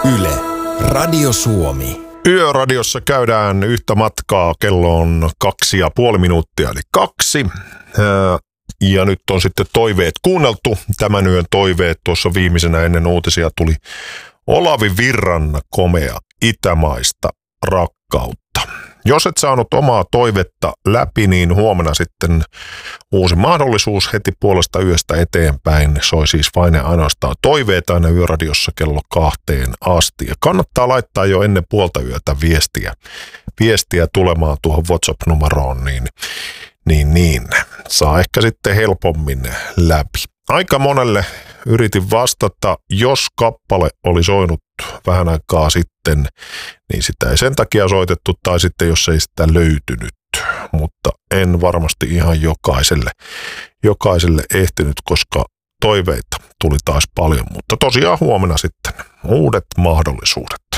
Yle, Radio Suomi. Yöradiossa käydään yhtä matkaa, kello on 2,5 minuuttia, eli 2. Ja nyt on sitten toiveet kuunneltu. Tämän yön toiveet tuossa viimeisenä ennen uutisia tuli Olavi Virran komea itämaista rakkautta. Jos et saanut omaa toivetta läpi, niin huomenna sitten uusi mahdollisuus heti puolesta yöstä eteenpäin. Soi siis vain ja ainoastaan toiveet aina Yöradiossa kello 2 asti. Ja kannattaa laittaa jo ennen puolta yötä viestiä tulemaan tuohon WhatsApp-numeroon, niin saa ehkä sitten helpommin läpi. Aika monelle yritin vastata, jos kappale oli soinut vähän aikaa sitten, niin sitä ei sen takia soitettu, tai sitten jos ei sitä löytynyt. Mutta en varmasti ihan jokaiselle ehtinyt, koska toiveita tuli taas paljon. Mutta tosiaan huomenna sitten uudet mahdollisuudet.